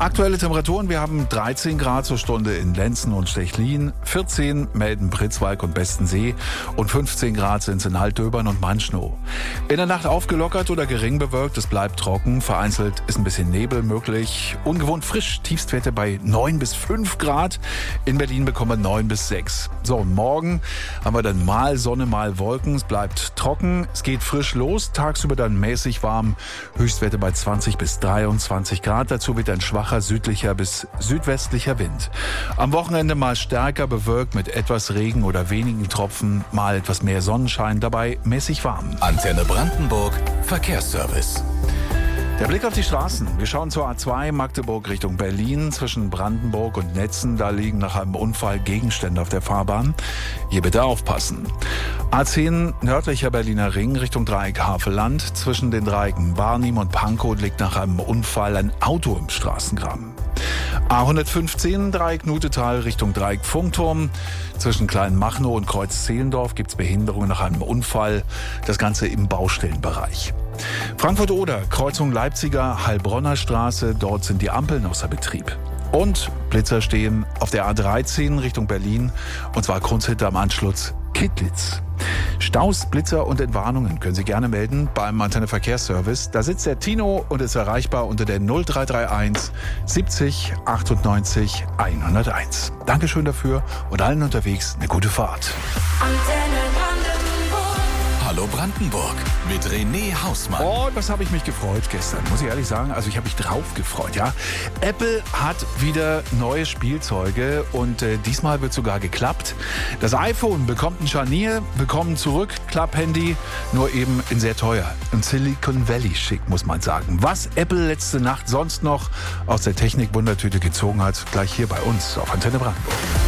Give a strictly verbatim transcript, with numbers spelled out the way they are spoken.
Aktuelle Temperaturen, wir haben dreizehn Grad zur Stunde in Lenzen und Stechlin, vierzehn melden Pritzwalk und Bestensee und fünfzehn Grad sind es in Altdöbern und Manschnow. In der Nacht aufgelockert oder gering bewölkt, es bleibt trocken, vereinzelt ist ein bisschen Nebel möglich, ungewohnt frisch, Tiefstwerte bei neun bis fünf Grad, in Berlin bekommen wir neun bis sechs. So, und morgen haben wir dann mal Sonne, mal Wolken, es bleibt trocken, es geht frisch los, tagsüber dann mäßig warm, Höchstwerte bei zwanzig bis dreiundzwanzig Grad, dazu wird ein schwacher südlicher bis südwestlicher Wind. Am Wochenende mal stärker bewölkt mit etwas Regen oder wenigen Tropfen, mal etwas mehr Sonnenschein, dabei mäßig warm. Antenne Brandenburg Verkehrsservice. Der Blick auf die Straßen. Wir schauen zur A zwei Magdeburg Richtung Berlin. Zwischen Brandenburg und Netzen, da liegen nach einem Unfall Gegenstände auf der Fahrbahn. Hier bitte aufpassen. A zehn nördlicher Berliner Ring Richtung Dreieck Havelland. Zwischen den Dreiecken Barnim und Pankow liegt nach einem Unfall ein Auto im Straßengraben. A hundertfünfzehn Dreieck Nutetal Richtung Dreieck Funkturm. Zwischen Kleinmachnow und Kreuz Zehlendorf gibt es Behinderungen nach einem Unfall. Das Ganze im Baustellenbereich. Frankfurt-Oder, Kreuzung Leipziger, Heilbronner Straße, dort sind die Ampeln außer Betrieb. Und Blitzer stehen auf der A dreizehn Richtung Berlin, und zwar Grunzhütte am Anschluss Kittlitz. Staus, Blitzer und Entwarnungen können Sie gerne melden beim Antenne Verkehrsservice. Da sitzt der Tino und ist erreichbar unter der null drei drei eins siebzig achtundneunzig hunderteins. Dankeschön dafür und allen unterwegs eine gute Fahrt. Antenne Brandenburg. Hallo Brandenburg mit René Hausmann. Oh, was habe ich mich gefreut gestern, muss ich ehrlich sagen. Also ich habe mich drauf gefreut, ja. Apple hat wieder neue Spielzeuge und äh, diesmal wird sogar geklappt. Das iPhone bekommt ein Scharnier, bekommen zurück, Klapp-Handy, nur eben in sehr teuer. Und Silicon Valley schick, muss man sagen. Was Apple letzte Nacht sonst noch aus der Technik-Wundertüte gezogen hat, gleich hier bei uns auf Antenne Brandenburg.